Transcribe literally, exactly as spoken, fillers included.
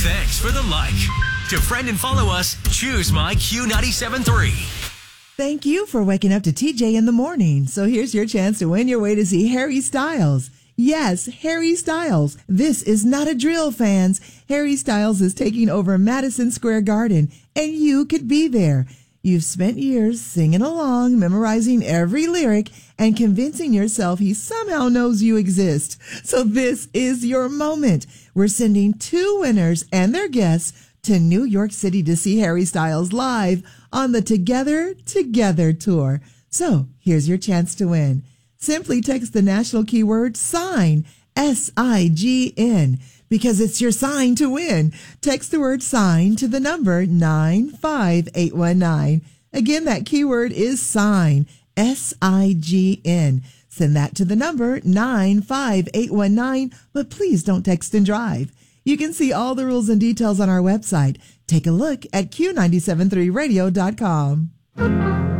Thanks for the like. To friend and follow us, choose My Q ninety-seven point three. Thank you for waking up to T J in the morning. So here's your chance to win your way to see Harry Styles. Yes, Harry Styles. This is not a drill, fans. Harry Styles is taking over Madison Square Garden, and you could be there. You've spent years singing along, memorizing every lyric, and convincing yourself he somehow knows you exist. So this is your moment. We're sending two winners and their guests to New York City to see Harry Styles live on the Together Together tour. So here's your chance to win. Simply text the national keyword SIGN, S I G N, because it's your sign to win. Text the word SIGN to the number nine five eight one nine. Again, that keyword is SIGN, S I G N. Send that to the number nine five eight one nine, but please don't text and drive. You can see all the rules and details on our website. Take a look at Q nine seven three radio dot com.